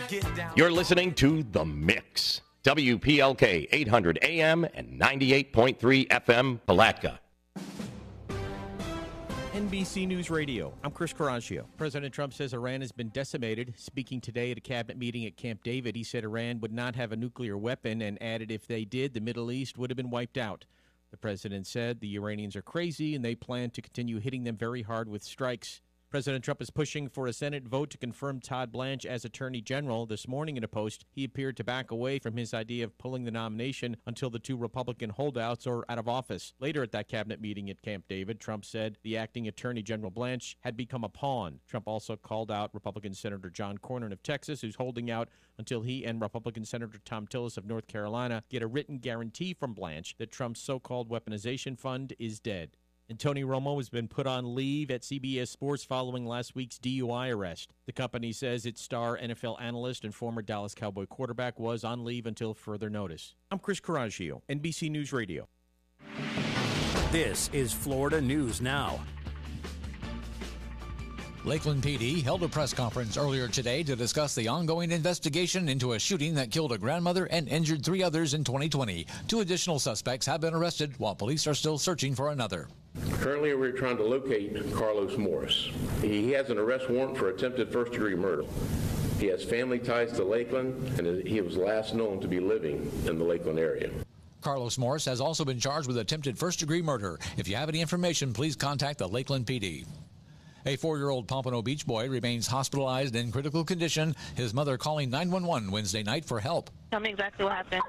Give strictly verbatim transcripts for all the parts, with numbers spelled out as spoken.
You're listening to The Mix. W P L K eight hundred A M and ninety-eight point three F M, Palatka. N B C News Radio. I'm Chris Caraccio. President Trump says Iran has been decimated. Speaking today at a cabinet meeting at Camp David, he said Iran would not have a nuclear weapon and added if they did, the Middle East would have been wiped out. The president said the Iranians are crazy and they plan to continue hitting them very hard with strikes. President Trump is pushing for a Senate vote to confirm Todd Blanche as Attorney General. This morning in a post, he appeared to back away from his idea of pulling the nomination until the two Republican holdouts are out of office. Later at that cabinet meeting at Camp David, Trump said the acting Attorney General Blanche had become a pawn. Trump also called out Republican Senator John Cornyn of Texas, who's holding out until he and Republican Senator Thom Tillis of North Carolina get a written guarantee from Blanche that Trump's so-called weaponization fund is dead. And Tony Romo has been put on leave at C B S Sports following last week's D U I arrest. The company says its star N F L analyst and former Dallas Cowboy quarterback was on leave until further notice. I'm Chris Caraccio, N B C News Radio. This is Florida News Now. Lakeland P D held a press conference earlier today to discuss the ongoing investigation into a shooting that killed a grandmother and injured three others in twenty twenty. Two additional suspects have been arrested while police are still searching for another. Currently, we're trying to locate Carlos Morris. He has an arrest warrant for attempted first-degree murder. He has family ties to Lakeland, and he was last known to be living in the Lakeland area. Carlos Morris has also been charged with attempted first-degree murder. If you have any information, please contact the Lakeland P D. A four-year-old Pompano Beach boy remains hospitalized in critical condition, his mother calling nine one one Wednesday night for help. Tell me exactly what happened.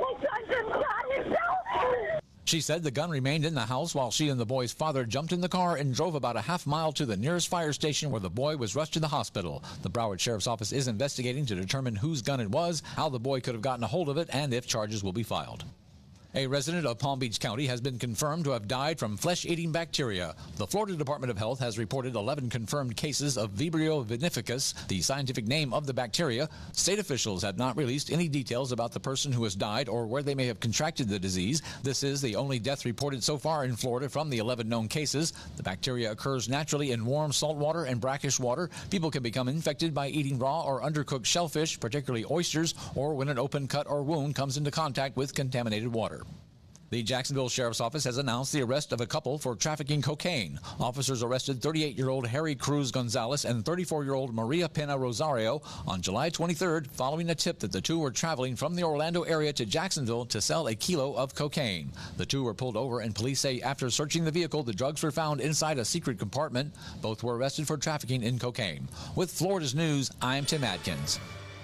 She said the gun remained in the house while she and the boy's father jumped in the car and drove about a half mile to the nearest fire station where the boy was rushed to the hospital. The Broward Sheriff's Office is investigating to determine whose gun it was, how the boy could have gotten a hold of it, and if charges will be filed. A resident of Palm Beach County has been confirmed to have died from flesh-eating bacteria. The Florida Department of Health has reported eleven confirmed cases of Vibrio vinificus, the scientific name of the bacteria. State officials have not released any details about the person who has died or where they may have contracted the disease. This is the only death reported so far in Florida from the eleven known cases. The bacteria occurs naturally in warm salt water and brackish water. People can become infected by eating raw or undercooked shellfish, particularly oysters, or when an open cut or wound comes into contact with contaminated water. The Jacksonville Sheriff's Office has announced the arrest of a couple for trafficking cocaine. Officers arrested thirty-eight-year-old Harry Cruz Gonzalez and thirty-four-year-old Maria Pena Rosario on July twenty-third following a tip that the two were traveling from the Orlando area to Jacksonville to sell a kilo of cocaine. The two were pulled over and police say after searching the vehicle, the drugs were found inside a secret compartment. Both were arrested for trafficking in cocaine. With Florida's News, I'm Tim Adkins.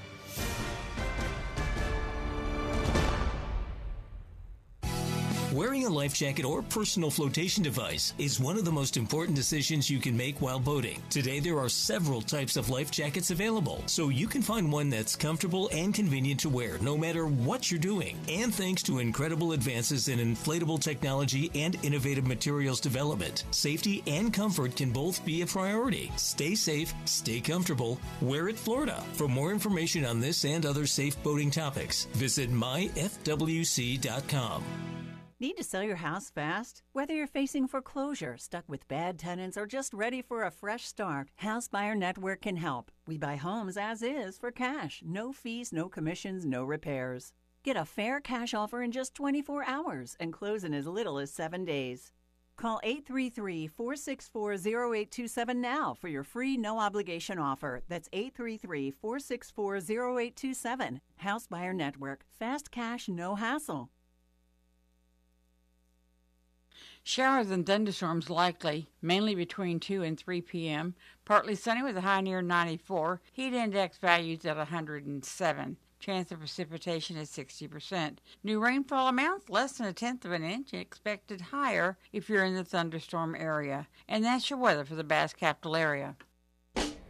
Wearing a life jacket or personal flotation device is one of the most important decisions you can make while boating. Today, there are several types of life jackets available, so you can find one that's comfortable and convenient to wear no matter what you're doing. And thanks to incredible advances in inflatable technology and innovative materials development, safety and comfort can both be a priority. Stay safe, stay comfortable, wear it Florida. For more information on this and other safe boating topics, visit my f w c dot com. Need to sell your house fast? Whether you're facing foreclosure, stuck with bad tenants, or just ready for a fresh start, House Buyer Network can help. We buy homes as is for cash. No fees, no commissions, no repairs. Get a fair cash offer in just twenty-four hours and close in as little as seven days. Call eight three three, four six four, zero eight two seven now for your free no-obligation offer. That's eight three three, four six four, zero eight two seven. House Buyer Network. Fast cash, no hassle. Showers and thunderstorms likely, mainly between two and three p.m. Partly sunny with a high near ninety-four. Heat index values at one hundred seven. Chance of precipitation is sixty percent. New rainfall amounts less than a tenth of an inch and expected higher if you're in the thunderstorm area. And that's your weather for the Bass Capital area.